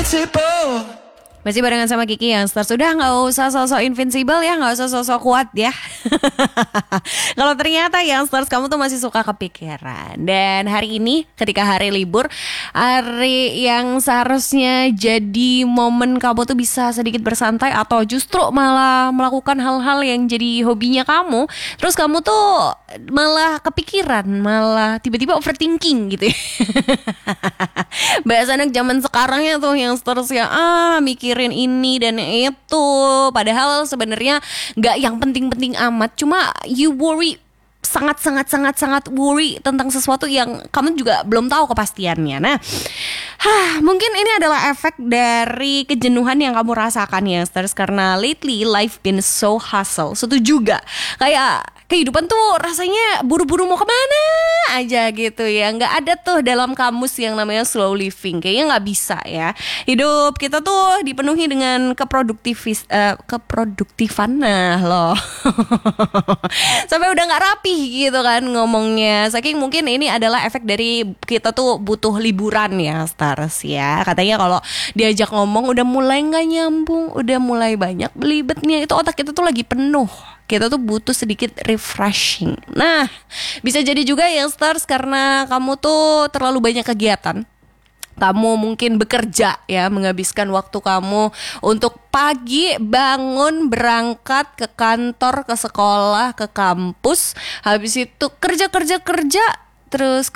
Masih barengan sama Kiki yang Stars. Udah gak usah sosok invincible ya, gak usah sosok kuat ya. Kalau ternyata yang Stars kamu tuh masih suka kepikiran. Dan hari ini ketika hari libur, hari yang seharusnya jadi momen kamu tuh bisa sedikit bersantai, atau justru malah melakukan hal-hal yang jadi hobinya kamu, terus kamu tuh malah kepikiran, malah tiba-tiba overthinking gitu ya. Bahasa anak zaman sekarang ya tuh yang Stars ya, mikirin ini dan itu, padahal sebenarnya nggak yang penting-penting amat, cuma you worry, sangat worry tentang sesuatu yang kamu juga belum tahu kepastiannya. Nah, mungkin ini adalah efek dari kejenuhan yang kamu rasakan ya Stars, karena lately life been so hustle. Setuju juga, kayak kehidupan tuh rasanya buru-buru mau kemana aja gitu ya. Nggak ada tuh dalam kamus yang namanya slow living. Kayaknya nggak bisa ya. Hidup kita tuh dipenuhi dengan keproduktifan. Nah loh sampai udah nggak rapih gitu kan ngomongnya. Saking mungkin ini adalah efek dari kita tuh butuh liburan ya Stars ya. Katanya kalau diajak ngomong udah mulai nggak nyambung, udah mulai banyak belibetnya, itu otak kita tuh lagi penuh. Kita tuh butuh sedikit refreshing. Nah, bisa jadi juga ya Stars, karena kamu tuh terlalu banyak kegiatan. Kamu mungkin bekerja ya, menghabiskan waktu kamu untuk pagi bangun, berangkat ke kantor, ke sekolah, ke kampus. Habis itu kerja, terus